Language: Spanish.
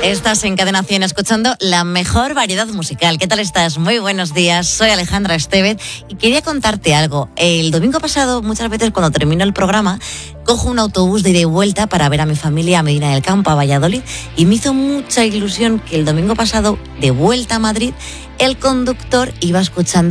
Estás en Cadena 100 escuchando la mejor variedad musical. ¿Qué tal estás? Muy buenos días. Soy Alejandra Estevez y quería contarte algo. El domingo pasado, muchas veces cuando termino el programa, cojo un autobús de ida y vuelta para ver a mi familia a Medina del Campo, a Valladolid, y me hizo mucha ilusión que el domingo pasado, de vuelta a Madrid, el conductor iba escuchando